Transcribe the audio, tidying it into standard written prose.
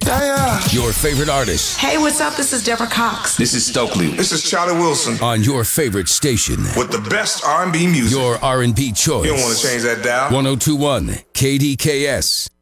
Your favorite artists Hey, what's up? This is Deborah Cox. This is Stokely. This is Charlie Wilson. on your favorite station. With the best R&B music. Your R&B choice. You don't want to change that dial. 1021 KDKS.